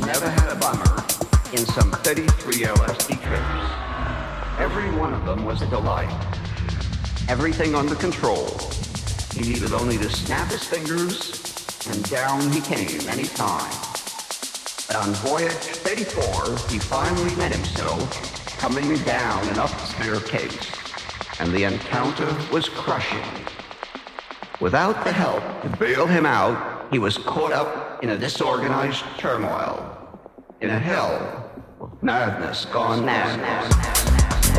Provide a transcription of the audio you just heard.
never had a bummer in some 33 LSD trips. Every one of them was a delight. Everything under control. He needed only to snap his fingers, and down he came any time. But on voyage 34, he finally met himself coming down an up the staircase, and the encounter was crushing. Without the help to bail him out, he was caught up in a disorganized turmoil, in a hell of madness gone mad.